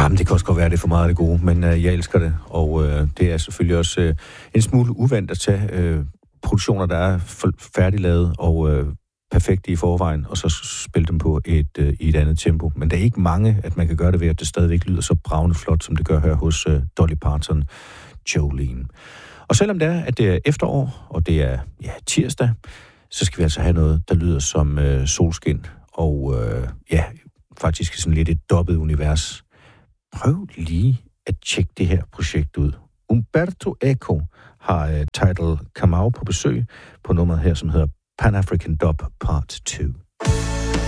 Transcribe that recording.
Jamen, det kan også godt være, det er for meget af det gode, men jeg elsker det, og det er selvfølgelig også en smule uvandt at tage produktioner, der er færdiglavet og perfekte i forvejen, og så spille dem på i et andet tempo. Men det er ikke mange, at man kan gøre det ved, at det stadigvæk lyder så bravende flot, som det gør her hos Dolly Parton, Jolene. Og selvom det er, at det er efterår, og det er tirsdag, så skal vi altså have noget, der lyder som solskin, og faktisk sådan lidt et dobbelt univers. Prøv lige at tjekke det her projekt ud. Umberto Eco har Tidal Kamau på besøg på nummeret her, som hedder Pan African Dub Part 2.